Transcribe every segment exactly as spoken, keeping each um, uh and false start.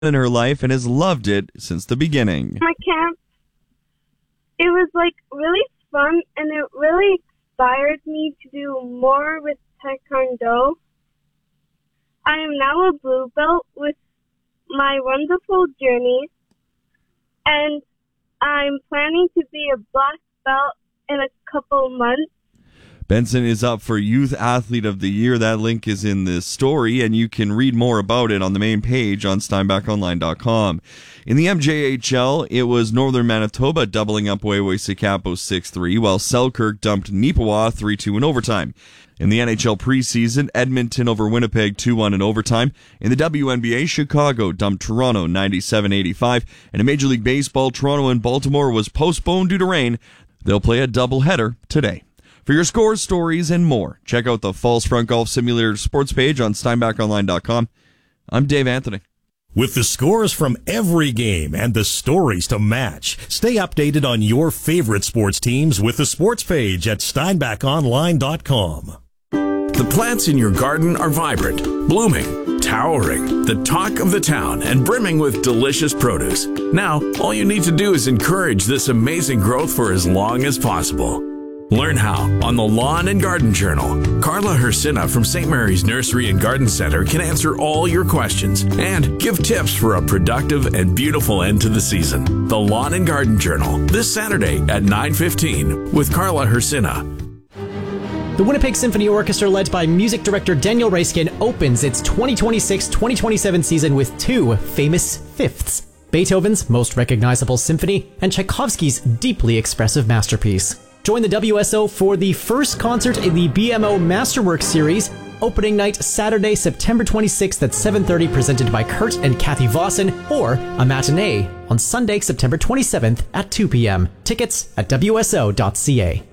in her life and has loved it since the beginning. My camp, it was like really fun, and it really inspired me to do more with Taekwondo. I am now a blue belt with my wonderful journey, and I'm planning to be a black belt in a couple months. Benson is up for Youth Athlete of the Year. That link is in this story, and you can read more about it on the main page on steinbach online dot com. In the M J H L, it was Northern Manitoba doubling up Weway-Sikapo six three, while Selkirk dumped Neepawa three two in overtime. In the N H L preseason, Edmonton over Winnipeg two one in overtime. In the W N B A, Chicago dumped Toronto ninety-seven eighty-five. And in Major League Baseball, Toronto and Baltimore was postponed due to rain. They'll play a doubleheader today. For your scores, stories, and more, check out the Falls Front Golf Simulator sports page on steinbach online dot com. I'm Dave Anthony. With the scores from every game and the stories to match, stay updated on your favorite sports teams with the sports page at steinbach online dot com. The plants in your garden are vibrant, blooming, towering, the talk of the town, and brimming with delicious produce. Now, all you need to do is encourage this amazing growth for as long as possible. Learn how on the Lawn and Garden Journal. Carla Hersina from Saint Mary's Nursery and Garden Center can answer all your questions and give tips for a productive and beautiful end to the season. The Lawn and Garden Journal, this Saturday at nine fifteen with Carla Hersina. The Winnipeg Symphony Orchestra, led by music director Daniel Raiskin, opens its twenty twenty-six twenty twenty-seven season with two famous fifths: Beethoven's most recognizable symphony and Tchaikovsky's deeply expressive masterpiece. Join the W S O for the first concert in the B M O Masterworks series. Opening night Saturday, September twenty-sixth at seven thirty, presented by Kurt and Kathy Vossen, or a matinee on Sunday, September twenty-seventh at two p.m. Tickets at w s o dot c a.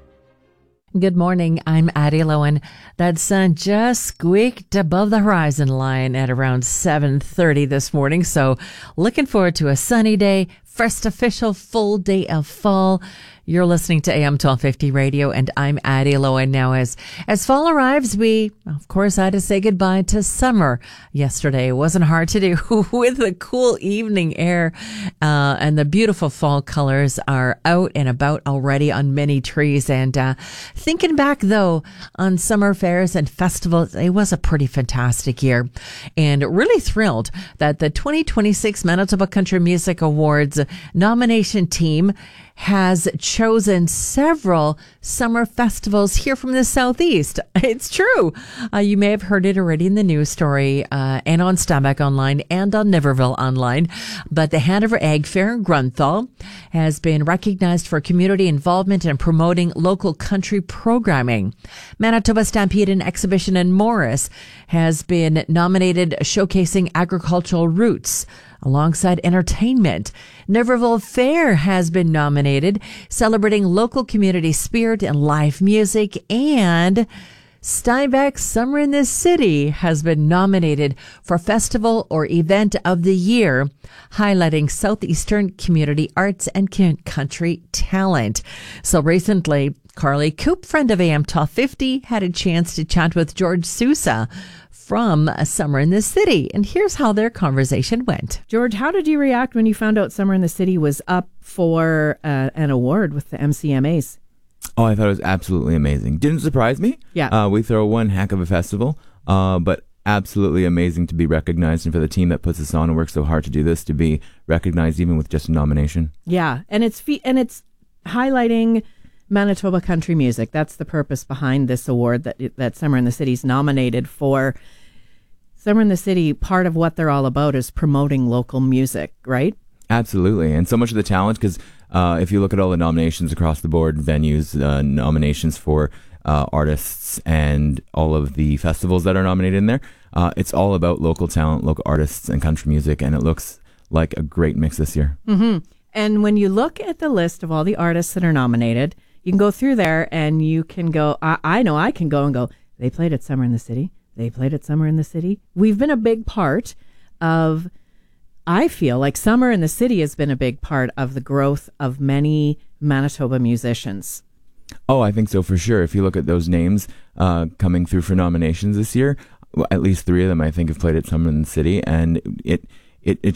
Good morning, I'm Addie Lowen. That sun just squeaked above the horizon line at around seven thirty this morning, so looking forward to a sunny day, first official full day of fall. You're listening to A M twelve fifty Radio, and I'm Addie Lowen. Now, as, as fall arrives, we, of course, had to say goodbye to summer yesterday. It wasn't hard to do with the cool evening air, uh, and the beautiful fall colors are out and about already on many trees. And uh, thinking back, though, on summer fairs and festivals, it was a pretty fantastic year, and really thrilled that the twenty twenty-six Manitoba Country Music Awards nomination team has chosen several summer festivals here from the Southeast. It's true. Uh, you may have heard it already in the news story uh, and on Steinbach Online and on Niverville Online. But the Hanover Ag Fair in Grunthal has been recognized for community involvement and promoting local country programming. Manitoba Stampede and Exhibition in Morris has been nominated, showcasing agricultural roots alongside entertainment. Niverville Fair has been nominated, celebrating local community spirit and live music. And Steinbach Summer in the City has been nominated for Festival or Event of the Year, highlighting Southeastern community arts and country talent. So recently, Carly Coop, friend of A M twelve fifty, had a chance to chat with George Sousa from Summer in the City. And here's how their conversation went. George, how did you react when you found out Summer in the City was up for uh, an award with the M C M As? Oh, I thought it was absolutely amazing. Didn't surprise me. Yeah. Uh, we throw one heck of a festival, uh, but absolutely amazing to be recognized, and for the team that puts us on and works so hard to do this, to be recognized even with just a nomination. Yeah, and it's fe- and it's highlighting Manitoba country music. That's the purpose behind this award that that Summer in the City's nominated for. Summer in the City, part of what they're all about is promoting local music, right? Absolutely, and so much of the talent, because uh, if you look at all the nominations across the board, venues, uh, nominations for uh, artists, and all of the festivals that are nominated in there, uh, it's all about local talent, local artists, and country music, and it looks like a great mix this year. Mm-hmm. And when you look at the list of all the artists that are nominated, you can go through there and you can go, I, I know I can go and go, they played at Summer in the City. They played at Summer in the City. We've been a big part of, I feel like Summer in the City has been a big part of the growth of many Manitoba musicians. Oh, I think so for sure. If you look at those names uh, coming through for nominations this year, well, at least three of them I think have played at Summer in the City, and it it, it